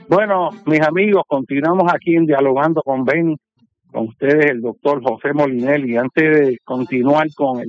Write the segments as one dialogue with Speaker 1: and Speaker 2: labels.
Speaker 1: Bueno, mis amigos, continuamos aquí en Dialogando con Ben, con ustedes el doctor José Molinelli. Antes de continuar con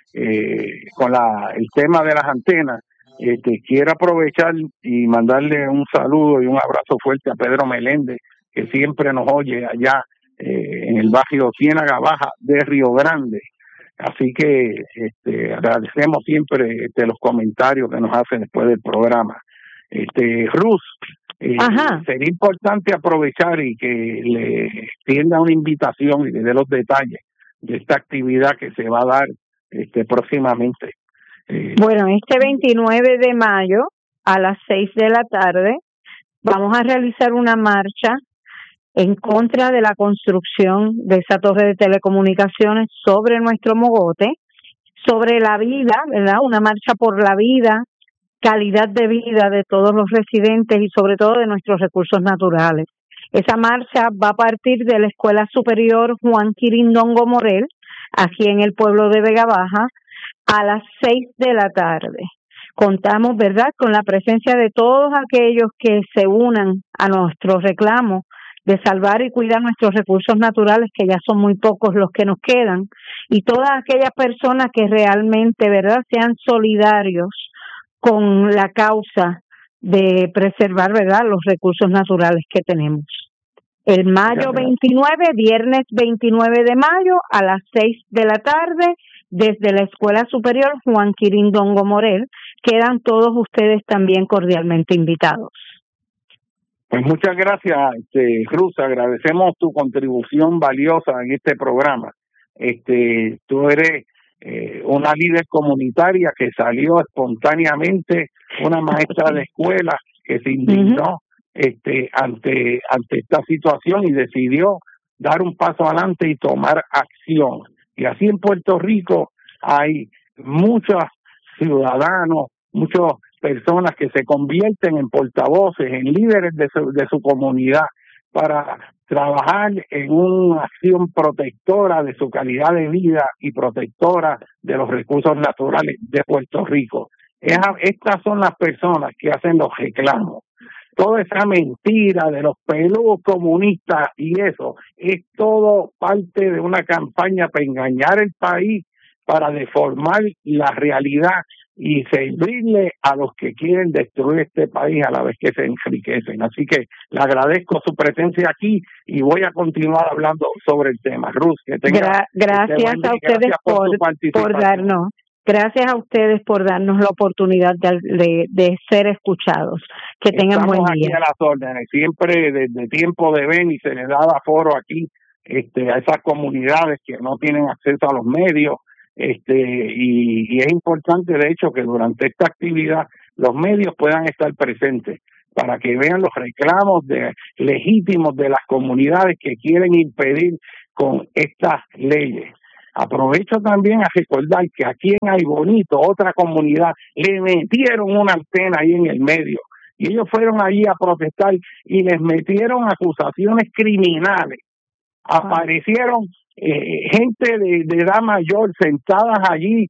Speaker 1: el tema de las antenas, quiero aprovechar y mandarle un saludo y un abrazo fuerte a Pedro Meléndez, que siempre nos oye allá en el barrio Ciénaga Baja de Río Grande. Así que agradecemos siempre los comentarios que nos hacen después del programa. Rus, sería importante aprovechar y que le extienda una invitación y le dé los detalles de esta actividad que se va a dar próximamente.
Speaker 2: Bueno, este 29 de mayo a las 6 de la tarde vamos a realizar una marcha en contra de la construcción de esa torre de telecomunicaciones sobre nuestro mogote, sobre la vida, ¿verdad? Una marcha por la vida, calidad de vida de todos los residentes y sobre todo de nuestros recursos naturales. Esa marcha va a partir de la Escuela Superior Juan Quirindongo Morel, aquí en el pueblo de Vega Baja, a las 6 de la tarde. Contamos, ¿verdad?, con la presencia de todos aquellos que se unan a nuestro reclamo de salvar y cuidar nuestros recursos naturales, que ya son muy pocos los que nos quedan, y todas aquellas personas que realmente, ¿verdad?, sean solidarios con la causa de preservar, ¿verdad?, los recursos naturales que tenemos. El mayo 29, viernes 29 de mayo, a las 6 de la tarde, desde la Escuela Superior Juan Quirindongo Morel, quedan todos ustedes también cordialmente invitados.
Speaker 1: Pues muchas gracias, Cruz. Agradecemos tu contribución valiosa en este programa. Tú eres una líder comunitaria que salió espontáneamente, una maestra de escuela que se indignó ante esta situación y decidió dar un paso adelante y tomar acción. Y así en Puerto Rico hay muchos ciudadanos, muchas personas que se convierten en portavoces, en líderes de su comunidad para trabajar en una acción protectora de su calidad de vida y protectora de los recursos naturales de Puerto Rico. Estas son las personas que hacen los reclamos. Toda esa mentira de los peludos comunistas y eso es todo parte de una campaña para engañar el país, para deformar la realidad y servirle a los que quieren destruir este país a la vez que se enriquecen. Así que le agradezco su presencia aquí y voy a continuar hablando sobre el tema. Ruth, que tenga
Speaker 2: gracias a ustedes por darnos. Gracias a ustedes por darnos la oportunidad de ser escuchados. Que tengan
Speaker 1: Estamos
Speaker 2: buen día.
Speaker 1: Aquí a las órdenes. Siempre desde tiempo de ven y se les da foro aquí a esas comunidades que no tienen acceso a los medios. Y es importante, de hecho, que durante esta actividad los medios puedan estar presentes para que vean los reclamos legítimos de las comunidades que quieren impedir con estas leyes. Aprovecho también a recordar que aquí en Aybonito, otra comunidad, le metieron una antena ahí en el medio y ellos fueron allí a protestar y les metieron acusaciones criminales. Aparecieron gente de edad mayor sentadas allí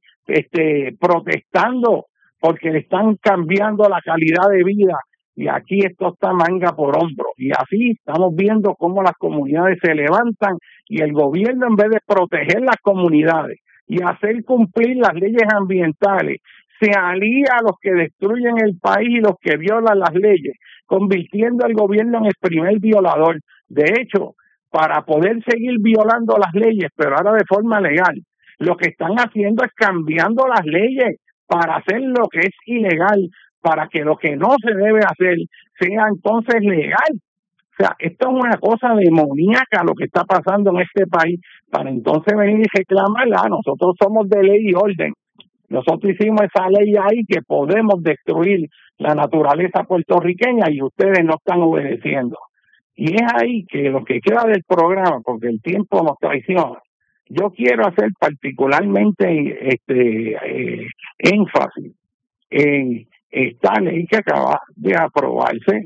Speaker 1: protestando porque le están cambiando la calidad de vida y aquí esto está manga por hombro y así estamos viendo cómo las comunidades se levantan y el gobierno, en vez de proteger las comunidades y hacer cumplir las leyes ambientales, se alía a los que destruyen el país y los que violan las leyes, convirtiendo al gobierno en el primer violador. De hecho, para poder seguir violando las leyes, pero ahora de forma legal, lo que están haciendo es cambiando las leyes para hacer lo que es ilegal, para que lo que no se debe hacer sea entonces legal. O sea, esto es una cosa demoníaca lo que está pasando en este país, para entonces venir y reclamarla. Nosotros somos de ley y orden. Nosotros hicimos esa ley ahí que podemos destruir la naturaleza puertorriqueña y ustedes no están obedeciendo. Y es ahí que lo que queda del programa, porque el tiempo nos traiciona, yo quiero hacer particularmente énfasis en esta ley que acaba de aprobarse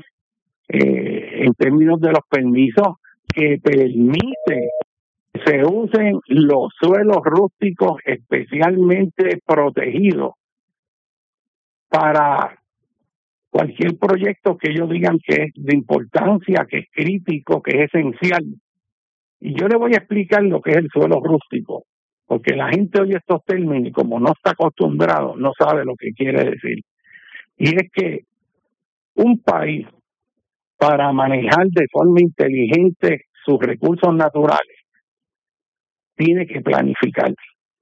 Speaker 1: en términos de los permisos que permite que se usen los suelos rústicos especialmente protegidos para cualquier proyecto que ellos digan que es de importancia, que es crítico, que es esencial. Y yo le voy a explicar lo que es el suelo rústico, porque la gente oye estos términos y como no está acostumbrado, no sabe lo que quiere decir. Y es que un país, para manejar de forma inteligente sus recursos naturales, tiene que planificar.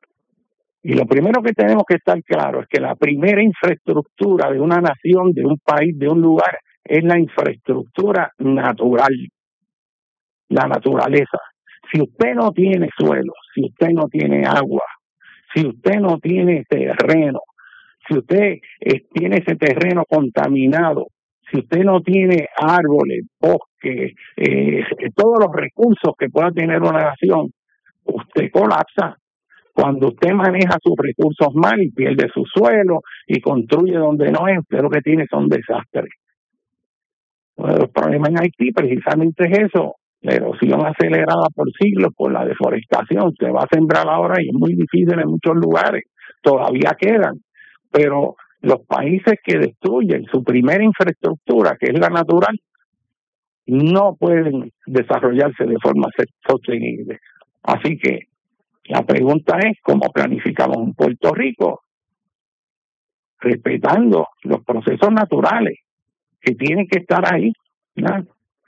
Speaker 1: Y lo primero que tenemos que estar claro es que la primera infraestructura de una nación, de un país, de un lugar, es la infraestructura natural, la naturaleza. Si usted no tiene suelo, si usted no tiene agua, si usted no tiene terreno, si usted tiene ese terreno contaminado, si usted no tiene árboles, bosques, todos los recursos que pueda tener una nación, usted colapsa. Cuando usted maneja sus recursos mal y pierde su suelo y construye donde no es, usted lo que tiene son desastres. Uno de los problemas en Haití precisamente es eso, la erosión acelerada por siglos, por la deforestación. Usted va a sembrar ahora y es muy difícil en muchos lugares, todavía quedan, pero los países que destruyen su primera infraestructura, que es la natural, no pueden desarrollarse de forma sostenible. Así que la pregunta es cómo planificamos en Puerto Rico, respetando los procesos naturales que tienen que estar ahí, ¿no?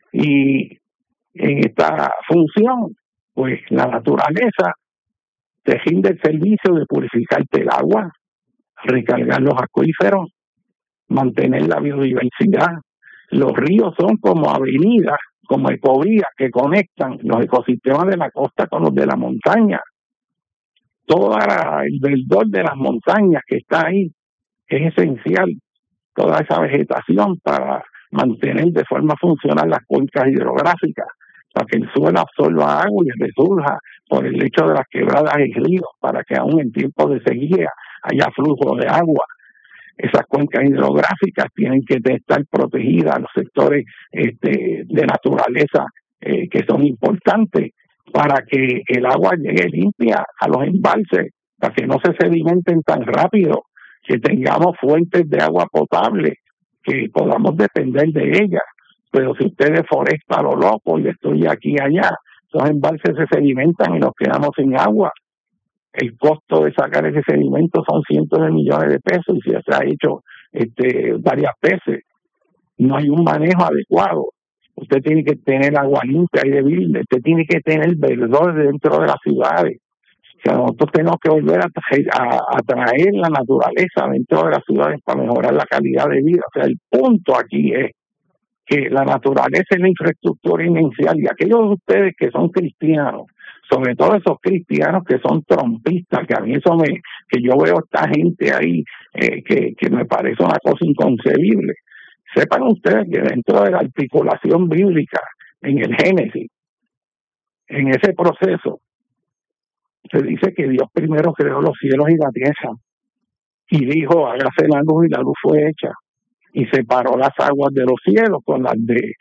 Speaker 1: Y en esta función, pues la naturaleza te rinde el servicio de purificarte el agua, recargar los acuíferos, mantener la biodiversidad. Los ríos son como avenidas, como ecovías que conectan los ecosistemas de la costa con los de la montaña. Todo el verdor de las montañas que está ahí es esencial, toda esa vegetación para mantener de forma funcional las cuencas hidrográficas, para que el suelo absorba agua y resurja por el hecho de las quebradas y ríos, para que aún en tiempos de sequía haya flujo de agua. Esas cuencas hidrográficas tienen que estar protegidas, los sectores de naturaleza que son importantes, para que el agua llegue limpia a los embalses, para que no se sedimenten tan rápido, que tengamos fuentes de agua potable, que podamos depender de ellas. Pero si usted deforesta a lo loco y destruye aquí y allá, esos embalses se sedimentan y nos quedamos sin agua. El costo de sacar ese sedimento son cientos de millones de pesos y se ha hecho varias veces. No hay un manejo adecuado. Usted tiene que tener agua limpia y debilde. Usted tiene que tener verdor dentro de las ciudades. O sea, nosotros tenemos que volver a traer la naturaleza dentro de las ciudades para mejorar la calidad de vida. O sea, el punto aquí es que la naturaleza es la infraestructura inicial, y aquellos de ustedes que son cristianos, sobre todo esos cristianos que son trompistas, que a mí que yo veo esta gente ahí que me parece una cosa inconcebible. Sepan ustedes que dentro de la articulación bíblica, en el Génesis, en ese proceso, se dice que Dios primero creó los cielos y la tierra, y dijo, hágase la luz, y la luz fue hecha, y separó las aguas de los cielos con las de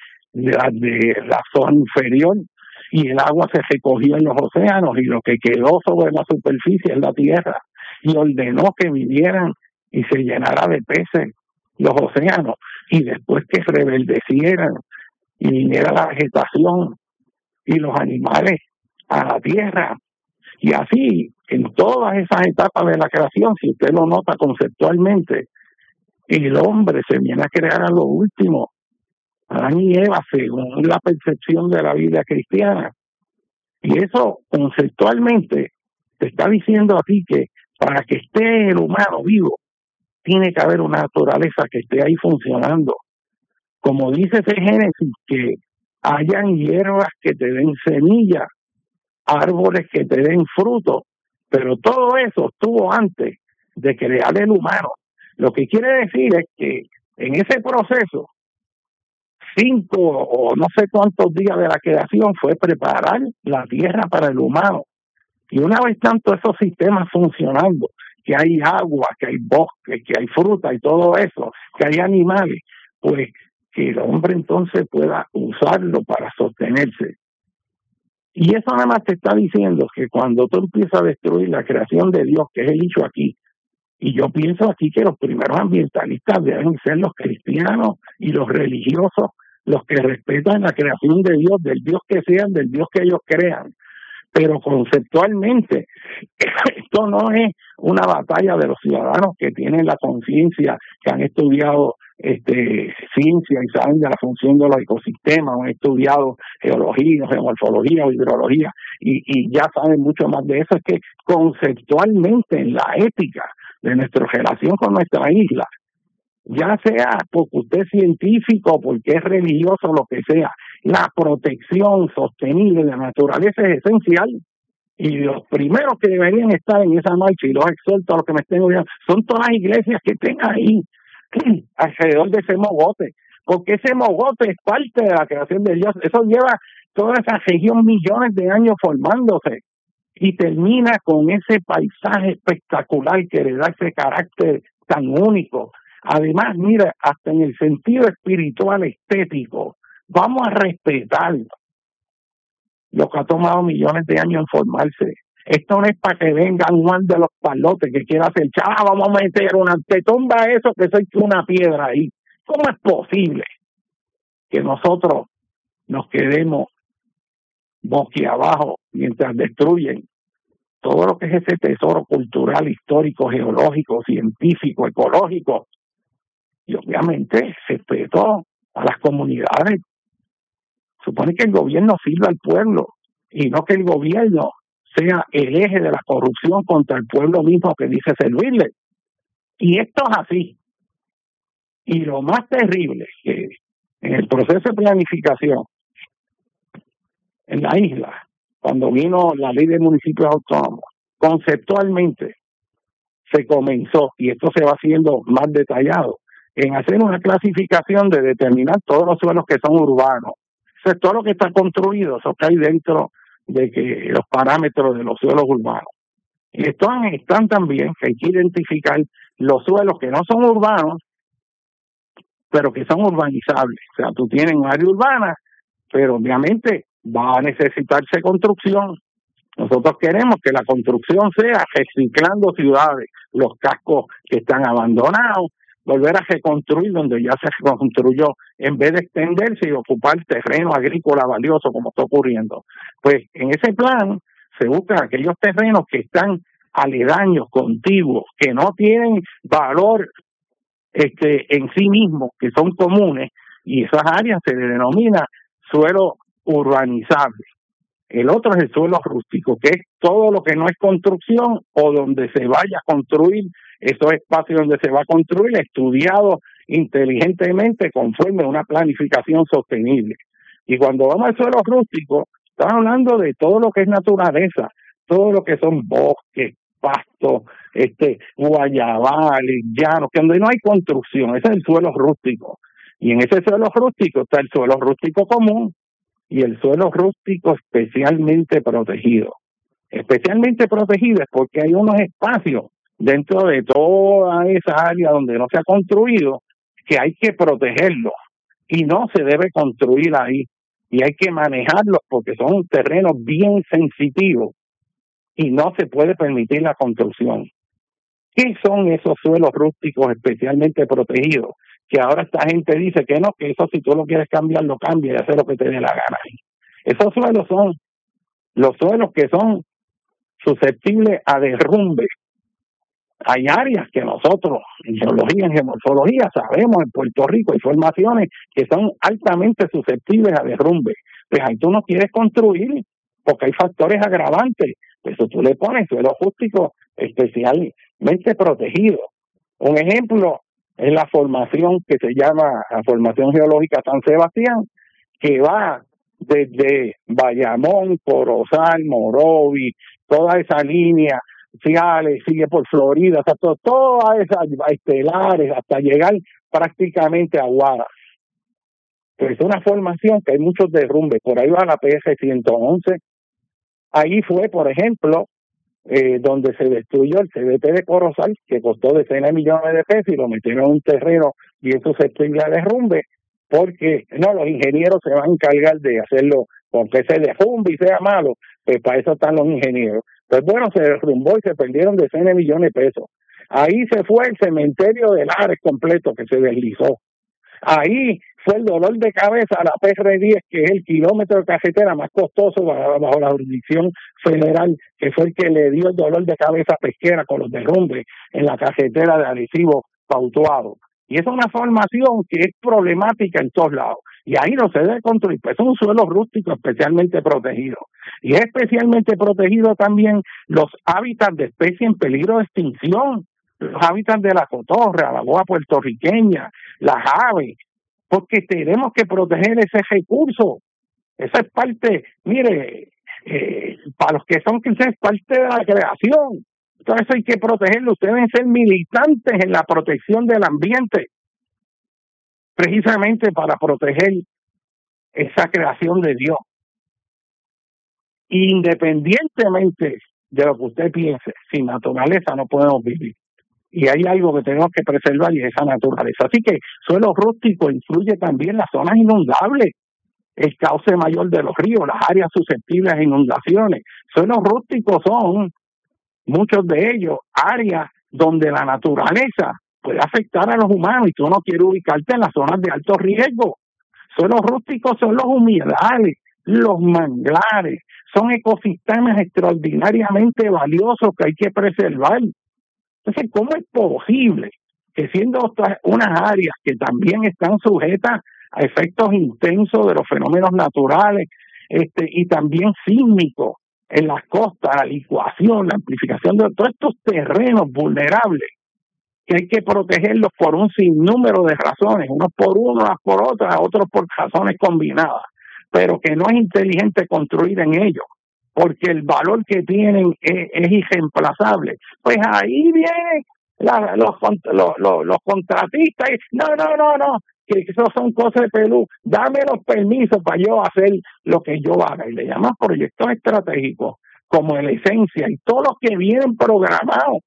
Speaker 1: la zona inferior, y el agua se recogió en los océanos, y lo que quedó sobre la superficie es la tierra, y ordenó que vivieran y se llenara de peces los océanos, y después que rebeldecieran y viniera la vegetación y los animales a la tierra. Y así, en todas esas etapas de la creación, si usted lo nota conceptualmente, el hombre se viene a crear a lo último, Adán y Eva, según la percepción de la Biblia cristiana. Y eso conceptualmente te está diciendo a ti que para que esté el humano vivo, tiene que haber una naturaleza que esté ahí funcionando. Como dice ese Génesis, que hayan hierbas que te den semilla, árboles que te den fruto, pero todo eso estuvo antes de crear el humano. Lo que quiere decir es que en ese proceso, 5 o no sé cuántos días de la creación fue preparar la tierra para el humano. Y una vez tanto esos sistemas funcionando, que hay agua, que hay bosque, que hay fruta y todo eso, que hay animales, pues que el hombre entonces pueda usarlo para sostenerse. Y eso nada más te está diciendo que cuando tú empiezas a destruir la creación de Dios, que es el hecho aquí, Y yo pienso aquí que los primeros ambientalistas deben ser los cristianos y los religiosos, los que respetan la creación de Dios, del Dios que sean, del Dios que ellos crean. Pero conceptualmente, esto no es una batalla de los ciudadanos que tienen la conciencia, que han estudiado ciencia y saben de la función de los ecosistemas, han estudiado geología, geomorfología o hidrología, y ya saben mucho más de eso. Es que conceptualmente en la ética de nuestra relación con nuestra isla, ya sea porque usted es científico, porque es religioso, lo que sea, la protección sostenible de la naturaleza es esencial. Y los primeros que deberían estar en esa marcha, y los exhorto a los que me estén oyendo, son todas las iglesias que estén ahí, alrededor de ese mogote, porque ese mogote es parte de la creación de Dios. Eso lleva toda esa región millones de años formándose, y termina con ese paisaje espectacular que le da ese carácter tan único. Además, mira, hasta en el sentido espiritual, estético, vamos a respetar lo que ha tomado millones de años en formarse. Esto no es para que vengan Juan de los Palotes que quiera hacer, vamos a meter te tumba eso que soy una piedra ahí. ¿Cómo es posible que nosotros nos quedemos boquiabajo mientras destruyen todo lo que es ese tesoro cultural, histórico, geológico, científico, ecológico? Y obviamente respeto a las comunidades. Supone que el gobierno sirva al pueblo y no que el gobierno sea el eje de la corrupción contra el pueblo mismo que dice servirle. Y esto es así. Y lo más terrible es que en el proceso de planificación en la isla, cuando vino la ley de municipios autónomos, conceptualmente se comenzó, y esto se va haciendo más detallado, en hacer una clasificación de determinar todos los suelos que son urbanos. Eso es todo lo que está construido, eso que hay dentro de que los parámetros de los suelos urbanos. Y están también que hay que identificar los suelos que no son urbanos, pero que son urbanizables. O sea, tú tienes un área urbana, pero obviamente va a necesitarse construcción. Nosotros queremos que la construcción sea reciclando ciudades, los cascos que están abandonados, volver a reconstruir donde ya se construyó, en vez de extenderse y ocupar terreno agrícola valioso como está ocurriendo. Pues en ese plan se buscan aquellos terrenos que están aledaños, contiguos, que no tienen valor en sí mismos, que son comunes, y esas áreas se le denomina suelo urbanizable. El otro es el suelo rústico, que es todo lo que no es construcción o donde se vaya a construir, esos espacios donde se va a construir, estudiado inteligentemente conforme a una planificación sostenible. Y cuando vamos al suelo rústico, estamos hablando de todo lo que es naturaleza, todo lo que son bosques, pastos, guayabales, llanos, que donde no hay construcción, ese es el suelo rústico. Y en ese suelo rústico está el suelo rústico común y el suelo rústico especialmente protegido. Especialmente protegido es porque hay unos espacios dentro de toda esa área donde no se ha construido que hay que protegerlos y no se debe construir ahí. Y hay que manejarlos porque son terrenos bien sensitivos y no se puede permitir la construcción. ¿Qué son esos suelos rústicos especialmente protegidos? Que ahora esta gente dice que no, que eso si tú lo quieres cambiar, lo cambia y hacer lo que te dé la gana. Esos suelos son los suelos que son susceptibles a derrumbe. Hay áreas que nosotros, en geología, en geomorfología, sabemos en Puerto Rico, hay formaciones que son altamente susceptibles a derrumbe. Pues ahí tú no quieres construir porque hay factores agravantes. Eso tú le pones suelo rústico especialmente protegido. Un ejemplo es la formación que se llama la Formación Geológica San Sebastián, que va desde Bayamón, Corozal, Morovis, toda esa línea, sigue por Florida, hasta todas esas estelares, hasta llegar prácticamente a Guara. Pues es una formación que hay muchos derrumbes. Por ahí va la PS-111. Ahí fue, por ejemplo, donde se destruyó el CDT de Corozal, que costó decenas de millones de pesos, y lo metieron en un terreno bien susceptible a derrumbe, porque no, los ingenieros se van a encargar de hacerlo, porque se derrumbe y sea malo, pues para eso están los ingenieros. Pues bueno, se derrumbó y se perdieron decenas de millones de pesos. Ahí se fue el cementerio de Lares completo que se deslizó. Ahí fue el dolor de cabeza a la PR10, que es el kilómetro de carretera más costoso bajo la jurisdicción federal, que fue el que le dio el dolor de cabeza pesquera con los derrumbes en la carretera de Arecibo Pautuado. Y es una formación que es problemática en todos lados. Y ahí no se debe construir, pues es un suelo rústico especialmente protegido. Y es especialmente protegido también los hábitats de especies en peligro de extinción, los hábitats de la cotorra, la boa puertorriqueña, las aves, porque tenemos que proteger ese recurso. Esa es parte, mire, para los que son quizás parte de la creación. Entonces hay que protegerlo. Ustedes deben ser militantes en la protección del ambiente, precisamente para proteger esa creación de Dios. Independientemente de lo que usted piense, sin naturaleza no podemos vivir. Y hay algo que tenemos que preservar y esa naturaleza. Así que suelo rústico influye también las zonas inundables, el cauce mayor de los ríos, las áreas susceptibles a inundaciones. Suelos rústicos son, muchos de ellos, áreas donde la naturaleza puede afectar a los humanos y tú no quieres ubicarte en las zonas de alto riesgo. Suelos rústicos son los humedales, los manglares, son ecosistemas extraordinariamente valiosos que hay que preservar. Entonces, ¿cómo es posible que siendo unas áreas que también están sujetas a efectos intensos de los fenómenos naturales y también sísmicos en las costas, la licuación, la amplificación de todos estos terrenos vulnerables, que hay que protegerlos por un sinnúmero de razones, unos por unas por otras, otros por razones combinadas, pero que no es inteligente construir en ellos, porque el valor que tienen es irreemplazable? Pues ahí vienen los contratistas y no, que eso son cosas de Perú, dame los permisos para yo hacer lo que yo haga, y le llaman proyectos estratégicos como la esencia y todos los que vienen programados.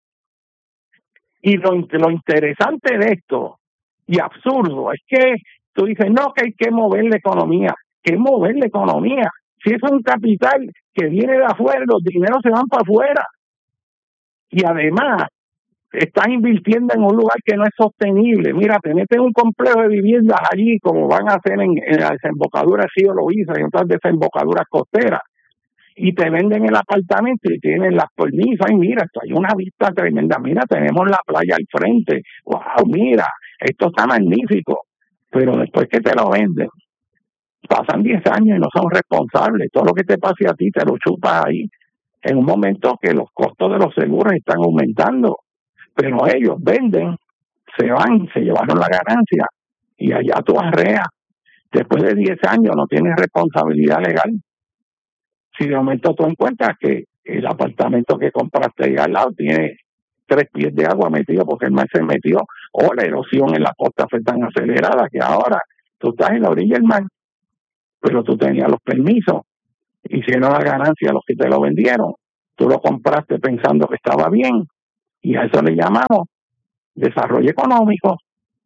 Speaker 1: Y lo interesante de esto y absurdo es que tú dices, no, que hay que mover la economía. ¿Qué mover la economía? Si es un capital que viene de afuera, los dineros se van para afuera. Y además, están invirtiendo en un lugar que no es sostenible. Mira, tenete un complejo de viviendas allí, como van a hacer en la desembocadura de Río Loíza y otras desembocaduras costeras, y te venden el apartamento y tienen las cornisas, y mira, esto hay una vista tremenda, mira, tenemos la playa al frente, wow, mira, esto está magnífico, pero después que te lo venden, pasan 10 años y no son responsables, todo lo que te pase a ti te lo chupas ahí, en un momento que los costos de los seguros están aumentando, pero ellos venden, se van, se llevaron la ganancia, y allá tú arreas, después de 10 años no tienes responsabilidad legal. Si de momento tú encuentras que el apartamento que compraste ahí al lado tiene 3 pies de agua metido porque el mar se metió, o la erosión en la costa fue tan acelerada que ahora tú estás en la orilla del mar, pero tú tenías los permisos, hicieron la ganancia a los que te lo vendieron, tú lo compraste pensando que estaba bien, y a eso le llamamos desarrollo económico.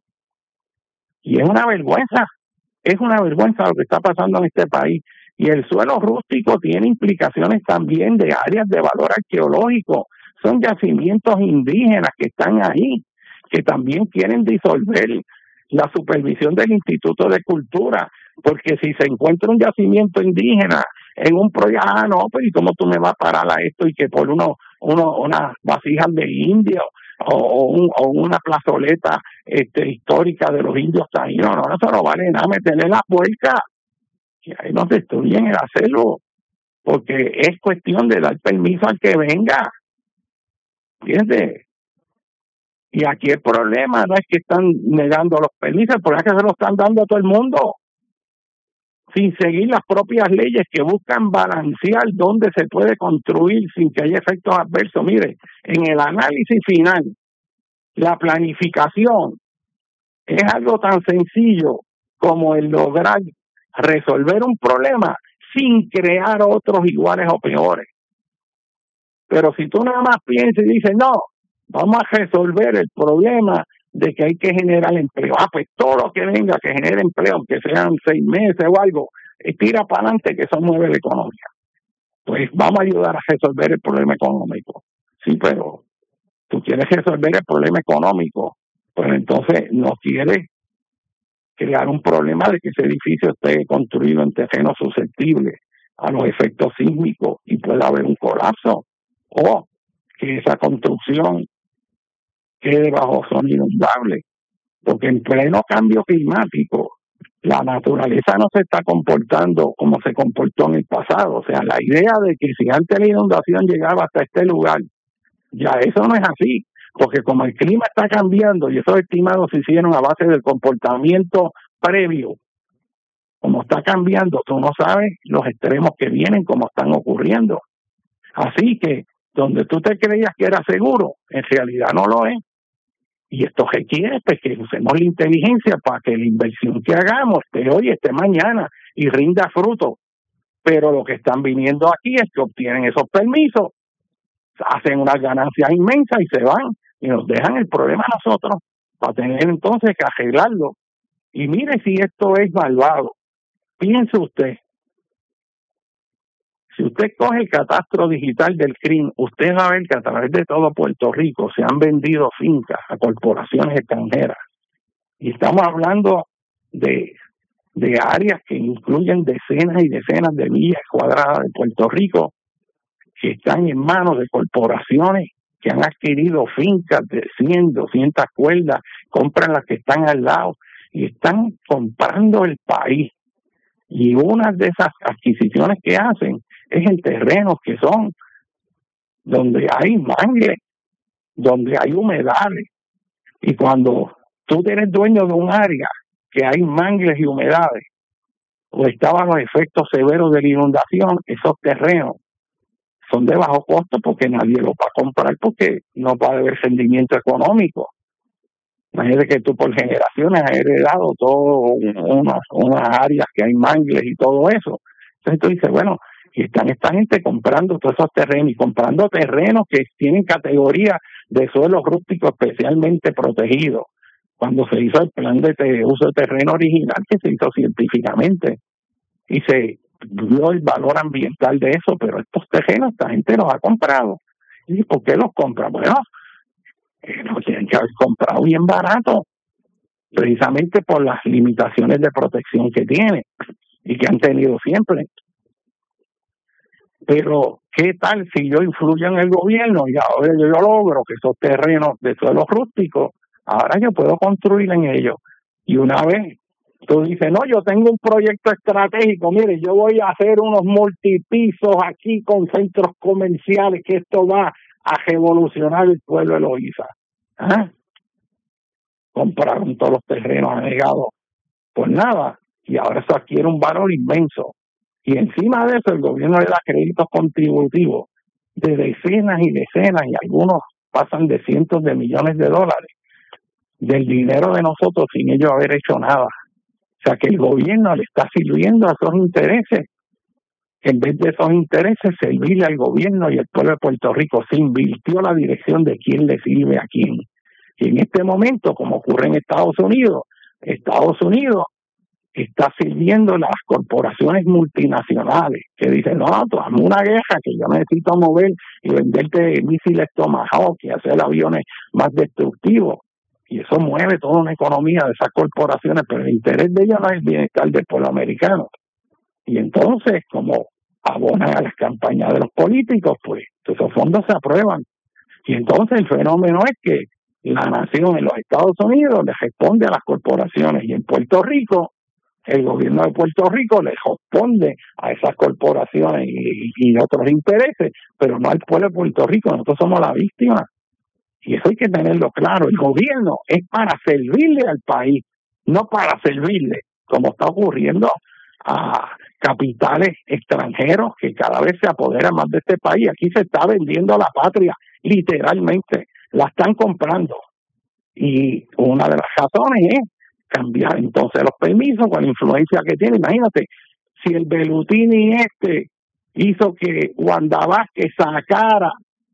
Speaker 1: Y es una vergüenza lo que está pasando en este país. Y el suelo rústico tiene implicaciones también de áreas de valor arqueológico. Son yacimientos indígenas que están ahí, que también quieren disolver la supervisión del Instituto de Cultura, porque si se encuentra un yacimiento indígena en un proyecto, no, pues ¿y cómo tú me vas a parar a esto y que por unas vasijas de indios o una plazoleta histórica de los indios taínos? No, eso no vale nada, meterle la puerca. Y ahí nos destruyen el hacerlo, porque es cuestión de dar permiso al que venga, ¿entiendes? Y aquí el problema no es que están negando los permisos, el problema es que se lo están dando a todo el mundo, sin seguir las propias leyes que buscan balancear dónde se puede construir sin que haya efectos adversos. Mire, en el análisis final, la planificación es algo tan sencillo como el lograr resolver un problema sin crear otros iguales o peores. Pero si tú nada más piensas y dices, no, vamos a resolver el problema de que hay que generar empleo, pues todo lo que venga que genere empleo, aunque sean 6 meses o algo, tira para adelante, que eso mueve la economía. Pues vamos a ayudar a resolver el problema económico. Sí, pero tú quieres resolver el problema económico, pero entonces no quieres crear un problema de que ese edificio esté construido en terreno susceptible a los efectos sísmicos y pueda haber un colapso, o que esa construcción quede bajo zona inundable, porque en pleno cambio climático la naturaleza no se está comportando como se comportó en el pasado. O sea, la idea de que si antes la inundación llegaba hasta este lugar, ya eso no es así, porque como el clima está cambiando y esos estimados se hicieron a base del comportamiento previo, como está cambiando, tú no sabes los extremos que vienen, como están ocurriendo. Así que donde tú te creías que era seguro, en realidad no lo es. Y esto requiere pues, que usemos la inteligencia para que la inversión que hagamos esté hoy, esté mañana y rinda fruto. Pero lo que están viniendo aquí es que obtienen esos permisos, hacen unas ganancias inmensas y se van y nos dejan el problema a nosotros para tener entonces que arreglarlo. Y mire si esto es malvado. Piense usted, si usted coge el catastro digital del CRIM, usted va a ver que a través de todo Puerto Rico se han vendido fincas a corporaciones extranjeras. Y estamos hablando de áreas que incluyen decenas y decenas de millas cuadradas de Puerto Rico que están en manos de corporaciones que han adquirido fincas de 100, 200 cuerdas, compran las que están al lado y están comprando el país. Y una de esas adquisiciones que hacen es en terrenos que son donde hay mangles, donde hay humedales. Y cuando tú eres dueño de un área que hay mangles y humedades, o estaban los efectos severos de la inundación, esos terrenos son de bajo costo porque nadie los va a comprar porque no va a haber rendimiento económico. Imagínate que tú por generaciones has heredado todo unas áreas que hay mangles y todo eso. Entonces tú dices, bueno, y están esta gente comprando todos esos terrenos y comprando terrenos que tienen categoría de suelo rústico especialmente protegido. Cuando se hizo el plan de uso de terreno original que se hizo científicamente y se dio el valor ambiental de eso, pero estos terrenos esta gente los ha comprado. ¿Y por qué los compra? Bueno, los tienen que haber comprado bien barato, precisamente por las limitaciones de protección que tiene y que han tenido siempre. Pero, ¿qué tal si yo influyo en el gobierno y ahora yo logro que esos terrenos de suelo rústico, ahora yo puedo construir en ellos? Y una vez tú dices, no, yo tengo un proyecto estratégico, mire, yo voy a hacer unos multipisos aquí con centros comerciales, que esto va a revolucionar el pueblo de Loíza. ¿Ah? Compraron todos los terrenos anegados por nada y ahora eso adquiere un valor inmenso. Y encima de eso el gobierno le da créditos contributivos de decenas y decenas, y algunos pasan de cientos de millones de dólares del dinero de nosotros sin ellos haber hecho nada. O sea que el gobierno le está sirviendo a esos intereses. En vez de esos intereses, servirle al gobierno y al pueblo de Puerto Rico. Se invirtió la dirección de quién le sirve a quién. Y en este momento, como ocurre en Estados Unidos está sirviendo a las corporaciones multinacionales que dicen, no, tú hazme una guerra que yo necesito mover y venderte misiles Tomahawk y hacer aviones más destructivos. Y eso mueve toda una economía de esas corporaciones, pero el interés de ellas no es el bienestar del pueblo americano. Y entonces, como abonan a las campañas de los políticos, pues esos fondos se aprueban. Y entonces el fenómeno es que la nación en los Estados Unidos le responde a las corporaciones, y en Puerto Rico, el gobierno de Puerto Rico le responde a esas corporaciones y otros intereses, pero no al pueblo de Puerto Rico. Nosotros somos la víctima. Y eso hay que tenerlo claro. El gobierno es para servirle al país, no para servirle, como está ocurriendo a capitales extranjeros que cada vez se apoderan más de este país. Aquí se está vendiendo la patria, literalmente. La están comprando. Y una de las razones es cambiar entonces los permisos con la influencia que tiene. Imagínate, si el Bellutini hizo que Wanda Vázquez sacara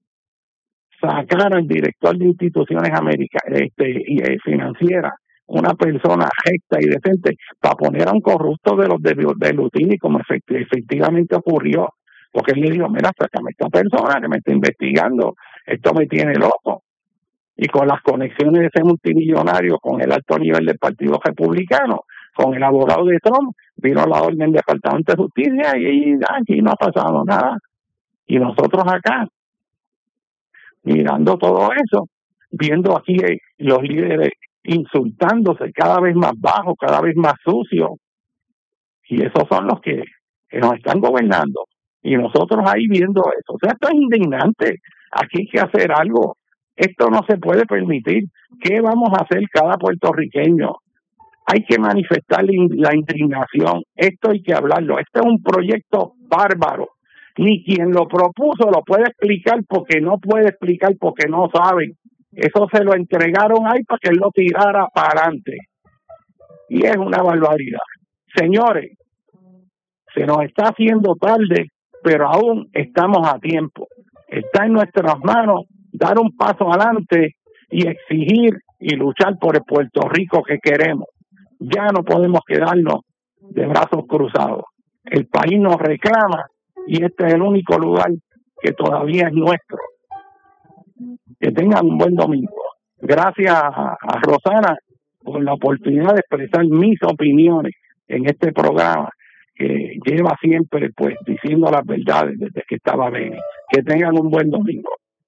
Speaker 1: al director de instituciones financieras, una persona recta y decente, para poner a un corrupto de los de Bellutini, como efectivamente ocurrió, porque él le dijo, mira, sácame esta persona que me está investigando, esto me tiene loco. y con las conexiones de ese multimillonario con el alto nivel del Partido Republicano, con el abogado de Trump, vino la orden del Departamento de Justicia y aquí no ha pasado nada. Y nosotros acá, mirando todo eso, viendo aquí los líderes insultándose cada vez más bajo, cada vez más sucio, y esos son los que nos están gobernando, y nosotros ahí viendo eso. O sea, esto es indignante. Aquí hay que hacer algo. Esto no se puede permitir. ¿Qué vamos a hacer cada puertorriqueño? Hay que manifestar la indignación. Esto hay que hablarlo. Este es un proyecto bárbaro. Ni quien lo propuso lo puede explicar porque no puede explicar porque no saben. Eso se lo entregaron ahí para que él lo tirara para adelante. Y es una barbaridad. Señores, se nos está haciendo tarde, pero aún estamos a tiempo. Está en nuestras manos dar un paso adelante y exigir y luchar por el Puerto Rico que queremos. Ya no podemos quedarnos de brazos cruzados. El país nos reclama y este es el único lugar que todavía es nuestro. Que tengan un buen domingo. Gracias a Rosana por la oportunidad de expresar mis opiniones en este programa que lleva siempre pues diciendo las verdades desde que estaba bien. Que tengan un buen domingo.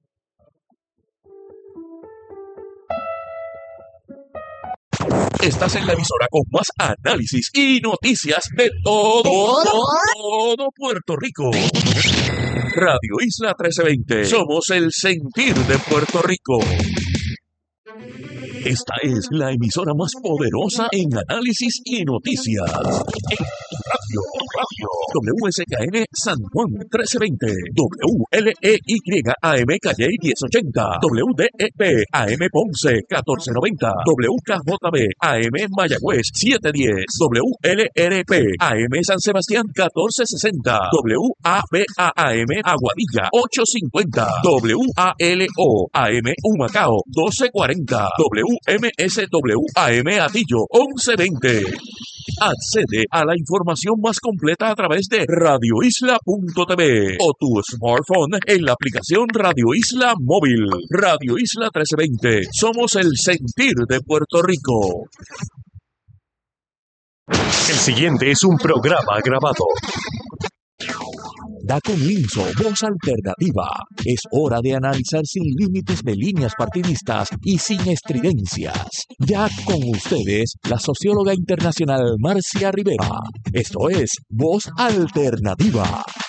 Speaker 3: Estás en la emisora con más análisis y noticias de todo Puerto Rico. Radio Isla 1320. Somos el sentir de Puerto Rico. Esta es la emisora más poderosa en análisis y noticias. En tu radio. WSKN San Juan 1320. WLEYAM Calle 1080. WDEP AM Ponce 1490. WKJB AM Mayagüez 710. WLRP AM San Sebastián 1460. WABAM Aguadilla 850. WALO AM Humacao 1240. WMSWAM Atillo 1120. Accede a la información más completa a través de radioisla.tv o tu smartphone en la aplicación Radio Isla Móvil. Radio Isla 1320. Somos el sentir de Puerto Rico.
Speaker 4: El siguiente es un programa grabado.
Speaker 3: Da comienzo Voz Alternativa. Es hora de analizar sin límites de líneas partidistas y sin estridencias. Ya con ustedes, la socióloga internacional Marcia Rivera. Esto es Voz Alternativa.